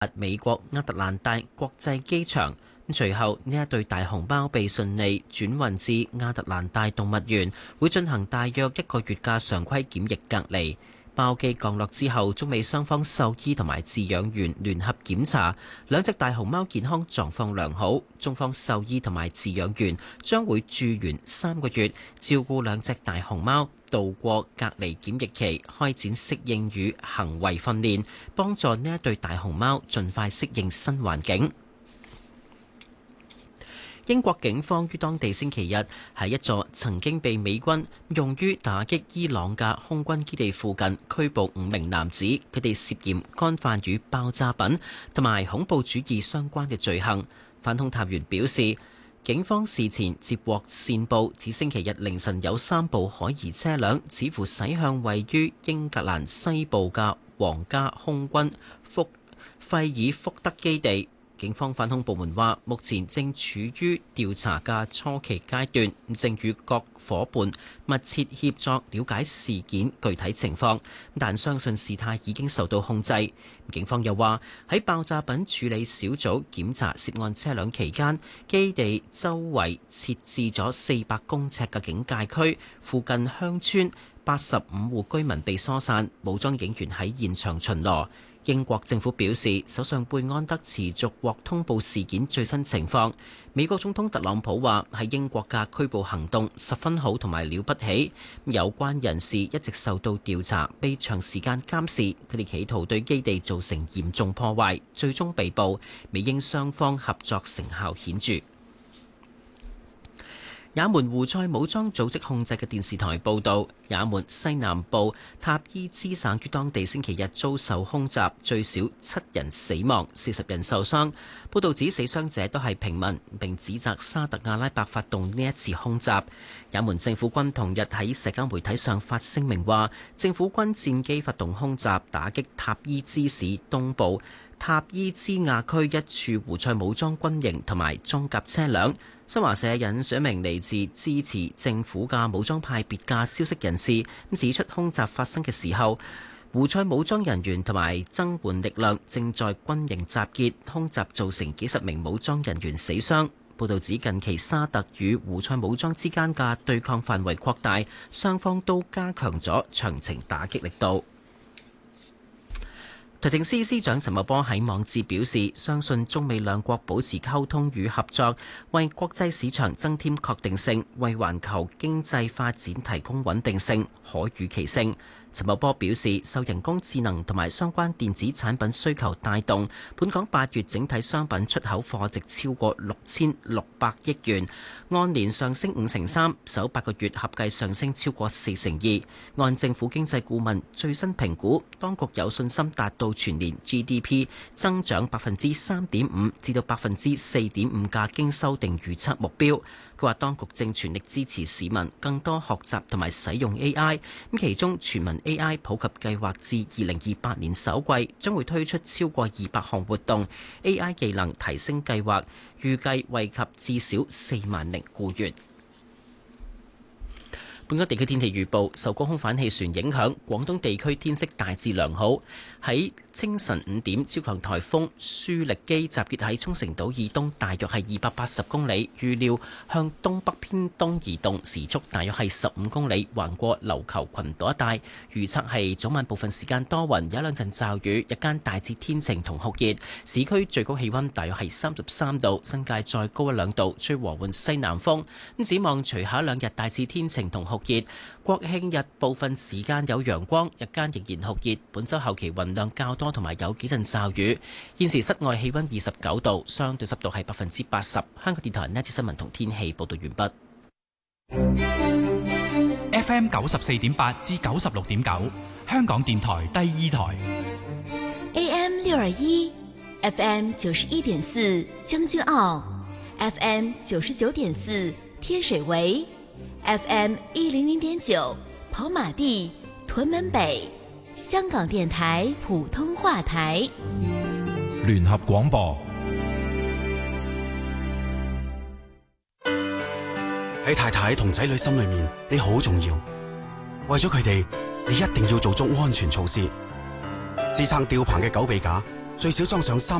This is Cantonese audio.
美國亞特蘭大國際機場。隨後呢一對大熊貓被順利轉運至亞特蘭大動物園，會進行大約1個月嘅常規檢疫隔離。包機降落之後，中美雙方獸醫同埋飼養員聯合檢查，兩隻大熊貓健康狀況良好。中方獸醫同埋飼養員將會駐園3個月，照顧兩隻大熊貓度過隔離檢疫期，開展適應與行為訓練，幫助呢一對大熊貓盡快適應新環境。英國警方於當地星期日喺一座曾經被美軍用於打擊伊朗嘅空軍基地附近拘捕5名男子，佢哋涉嫌干犯與爆炸品同埋恐怖主義相關嘅罪行。反恐探員表示，警方事前接獲線報，指星期日凌晨有3部可疑車輛似乎駛向位於英格蘭西部嘅皇家空軍費爾福德基地。警方反恐部門話，目前正處於調查嘅初期階段，正與各夥伴密切協作了解事件具體情況，但相信事態已經受到控制。警方又話，喺爆炸品處理小組檢查涉案車輛期間，基地周圍設置咗400公尺嘅警戒區，附近鄉村85戶居民被疏散，武裝警員喺現場巡邏。英國政府表示，首相貝安德持續獲通報事件最新情況。美國總統特朗普話，喺英國嘅拘捕行動十分好同埋了不起，有關人士一直受到調查，被長時間監視，佢哋企圖對基地造成嚴重破壞，最終被捕。美英雙方合作成效顯著。也門胡塞武裝組織控制嘅電視台報導，也門西南部塔伊茲省於當地星期日遭受空襲，最少7人死亡，40人受傷。報導指死傷者都係平民，並指責沙特阿拉伯發動呢一次空襲。也門政府軍同日喺社交媒體上發聲明話，政府軍戰機發動空襲，打擊塔伊茲市東部塔伊茲亞區一處胡塞武裝軍營同埋裝甲車輛。新華社引述一名嚟自支持政府嘅武裝派別嘅消息人士，指出空襲發生嘅時候，胡塞武裝人員同埋增援力量正在軍營集結，空襲造成幾十名武裝人員死傷。報導指近期沙特與胡塞武裝之間嘅對抗範圍擴大，雙方都加強咗長程打擊力度。財政司司長陳茂波喺網誌表示，相信中美兩國保持溝通與合作，為國際市場增添確定性，為環球經濟發展提供穩定性、可預期性。陳茂波表示，受人工智能同埋相關電子產品需求帶動，本港8月整體商品出口貨值超過6600億元，按年上升53%，首8個月合計上升超過42%。按政府經濟顧問最新評估，當局有信心達到全年 GDP 增長3.5%至到4.5%嘅經修訂預測目標。佢話當局正全力支持市民更多學習同埋使用 AI， 咁其中全民 AI 普及計劃至2028年首季將會推出超過200項活動 AI 技能提升計劃，預計惠及至少4萬名僱員。本港地區天氣預報，受高空反氣旋影響，廣東地區天色大致良好。喺清晨5點，超強颱風舒力基集結喺沖繩島以東，大約係280公里，預料向東北偏東移動，時速大約係15公里，橫過琉球群島一帶。預測係早晚部分時間多雲，有一兩陣驟雨，日間大致天晴同酷熱。市區最高氣溫大約係33度，新界再高1-2度，吹和緩西南風。咁展望隨後2日大致天晴同酷熱，國慶日部分時間有陽光，日間仍然酷熱。本週後期雲量較多，同埋有幾陣驟雨。現時室外氣溫29度，相對濕度係80%。香港電台呢節新聞同天氣報道完畢。FM 94.8至96.9，香港電台第2台。 AM 621 FM 91.4將軍澳 FM 99.4天水圍FM 100.9跑馬地屯門北，香港電台普通話台。 聯合廣播。 喺太太同仔女心裏面，你好重要。為咗佢哋，你一定要做足安全措施。支撐吊棚嘅狗臂架最少裝上